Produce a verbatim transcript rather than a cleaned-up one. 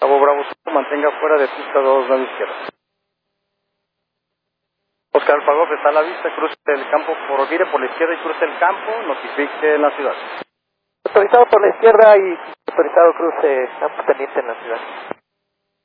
Cabo Bravo Sur, mantenga fuera de pista dos, nueve izquierda. Oscar Alfagoff está a la vista, cruce el campo, por, vire por la izquierda y cruce el campo, notifique en la ciudad. Autorizado por la izquierda y autorizado cruce campo teniente en la ciudad.